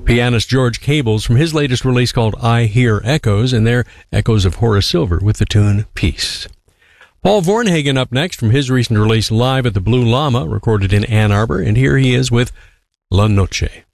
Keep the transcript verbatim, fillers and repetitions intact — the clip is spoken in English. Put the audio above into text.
pianist George Cables from his latest release called I Hear Echoes, and they're Echoes of Horace Silver with the tune Peace. Paul Vornhagen up next from his recent release Live at the Blue Llama, recorded in Ann Arbor, and here he is with La Noche.